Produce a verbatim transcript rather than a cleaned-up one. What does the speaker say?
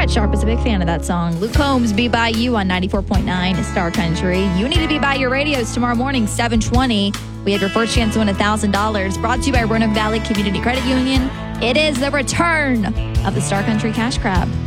Brett Sharp is a big fan of that song. Luke Combs, Be By You on ninety-four point nine Star Country. You need to be by your radios tomorrow morning, seven twenty. We have your first chance to win one thousand dollars. Brought to you by Roanoke Valley Community Credit Union. It is the return of the Star Country Cash Crab.